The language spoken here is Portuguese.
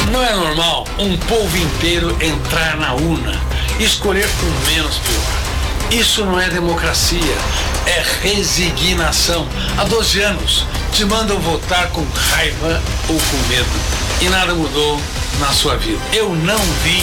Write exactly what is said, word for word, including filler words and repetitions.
Não é normal um povo inteiro entrar na urna e escolher com menos pior. Isso não é democracia, é resignação. Há doze anos te mandam votar com raiva ou com medo e nada mudou na sua vida. Eu não vi